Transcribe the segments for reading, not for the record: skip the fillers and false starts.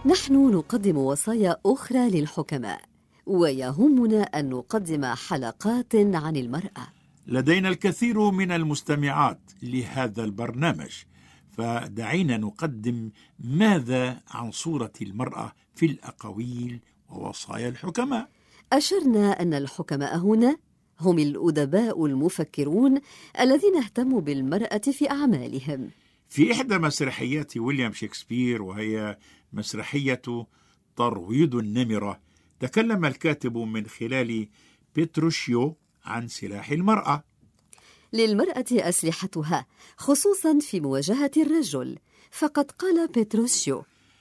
نحن نقدم وصايا أخرى للحكماء، ويهمنا أن نقدم حلقات عن المرأة. لدينا الكثير من المستمعات لهذا البرنامج، فدعينا نقدم ماذا عن صورة المرأة في الأقاويل ووصايا الحكماء. أشرنا أن الحكماء هنا هم الأدباء المفكرون الذين اهتموا بالمرأة في أعمالهم. في إحدى مسرحيات ويليام شكسبير، وهي مسرحية ترويض النمرة، تكلم الكاتب من خلال بيتروشيو عن سلاح المرأة. للمرأة أسلحتها، خصوصا في مواجهة الرجل، فقد قال بيتروشيو: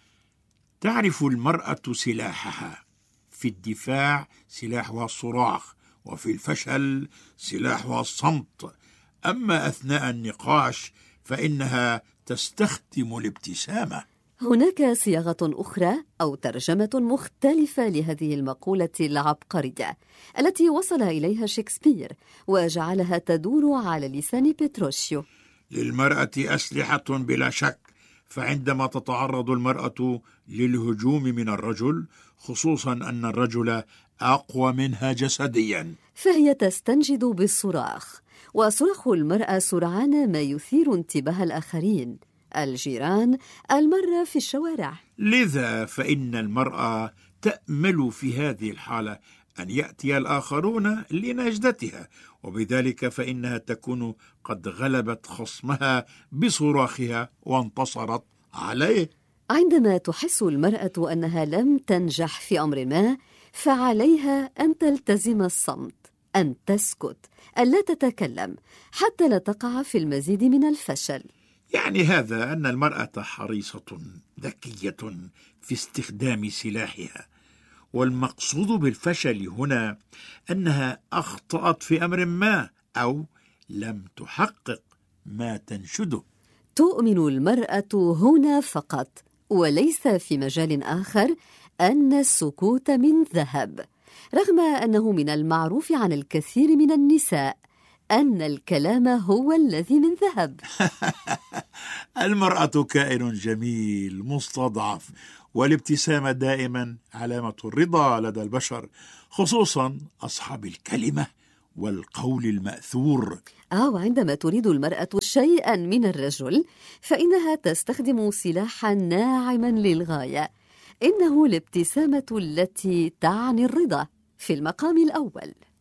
تعرف المرأة سلاحها، في الدفاع سلاحها الصراخ، وفي الفشل سلاحها الصمت، أما أثناء النقاش فإنها تستخدم الابتسامة. هناك صياغة أخرى أو ترجمة مختلفة لهذه المقولة العبقرية التي وصل إليها شكسبير وجعلها تدور على لسان بيتروشيو: للمرأة أسلحة بلا شك، فعندما تتعرض المرأة للهجوم من الرجل، خصوصا أن الرجل أقوى منها جسديا، فهي تستنجد بالصراخ، وصراخ المرأة سرعان ما يثير انتباه الآخرين، الجيران، المرة في الشوارع. لذا فإن المرأة تأمل في هذه الحالة أن يأتي الآخرون لنجدتها، وبذلك فإنها تكون قد غلبت خصمها بصراخها وانتصرت عليه. عندما تحس المرأة أنها لم تنجح في أمر ما، فعليها أن تلتزم الصمت، أن تسكت، أن لا تتكلم، حتى لا تقع في المزيد من الفشل. يعني هذا أن المرأة حريصة ذكية في استخدام سلاحها، والمقصود بالفشل هنا أنها أخطأت في أمر ما أو لم تحقق ما تنشده. تؤمن المرأة هنا فقط وليس في مجال آخر أن السكوت من ذهب، رغم أنه من المعروف عن الكثير من النساء أن الكلام هو الذي من ذهب. المرأة كائن جميل مستضعف، والابتسامة دائما علامة الرضا لدى البشر، خصوصا أصحاب الكلمة والقول المأثور. وعندما تريد المرأة شيئا من الرجل فإنها تستخدم سلاحا ناعما للغاية، إنه الابتسامة التي تعني الرضا في المقام الأول.